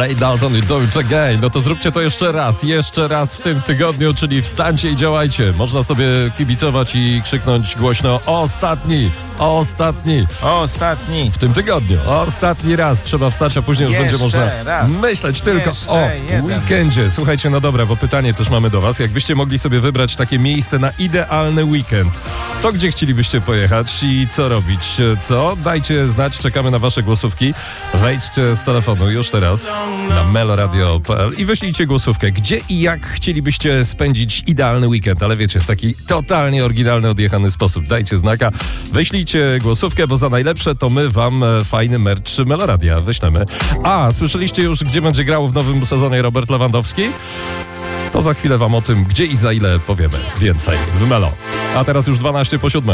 Ray Dalton i Do It Again. No to zróbcie to jeszcze raz w tym tygodniu, czyli wstańcie i działajcie. Można sobie kibicować i krzyknąć głośno ostatni. W tym tygodniu. Ostatni raz trzeba wstać, a później już będzie można myśleć tylko o weekendzie. Słuchajcie, no dobra, bo pytanie też mamy do was. Jakbyście mogli sobie wybrać takie miejsce na idealny weekend, to gdzie chcielibyście pojechać i co robić? Co? Dajcie znać, czekamy na wasze głosówki. Wejdźcie z telefonu już teraz na meloradio.pl i wyślijcie głosówkę. Gdzie i jak chcielibyście spędzić idealny weekend, ale wiecie, w taki totalnie oryginalny, odjechany sposób. Dajcie znaka, wyślijcie głosówkę, bo za najlepsze to my wam fajny merch Meloradia wyślemy. A, słyszeliście już, gdzie będzie grał w nowym sezonie Robert Lewandowski? To za chwilę wam o tym, gdzie i za ile powiemy więcej w Melo. A teraz już 12 po 7.